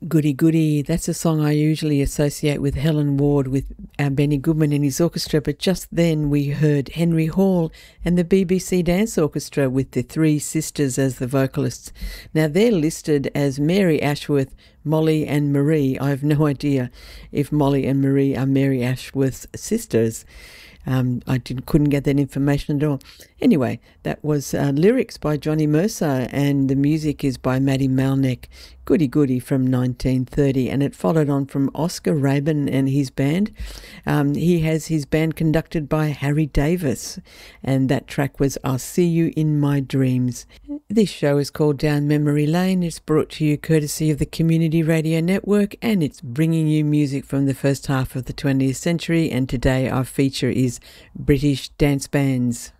Goody Goody, that's a song I usually associate with Helen Ward with Benny Goodman and his orchestra, but just then we heard Henry Hall and the BBC Dance Orchestra with the Three Sisters as the vocalists. Now they're listed as Mary Ashworth, Molly and Marie. I have no idea if Molly and Marie are Mary Ashworth's sisters. Couldn't get that information at all. Anyway, that was lyrics by Johnny Mercer and the music is by Maddie Malneck. Goody Goody from 1930, and it followed on from Oscar Rabin and his band. He has his band conducted by Harry Davis, and that track was I'll See You in My Dreams. This show is called Down Memory Lane. It's brought to you courtesy of the Community Radio Network, and it's bringing you music from the first half of the 20th century, and today our feature is British dance bands.